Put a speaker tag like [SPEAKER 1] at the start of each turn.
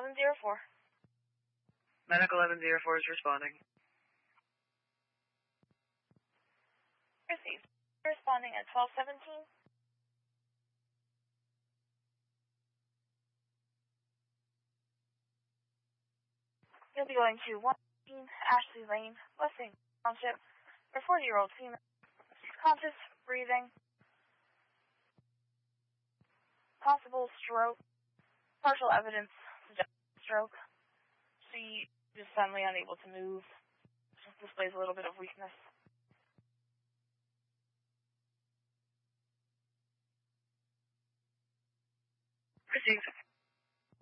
[SPEAKER 1] 1104.
[SPEAKER 2] Medic 1104 is responding.
[SPEAKER 1] Received. Responding at 1217. You'll be going to 118 Ashley Lane, Westing Township, for 40-year-old female. Conscious, breathing. Possible stroke. Partial evidence suggests stroke. She is suddenly unable to move. Just displays a little bit of weakness.
[SPEAKER 2] Received.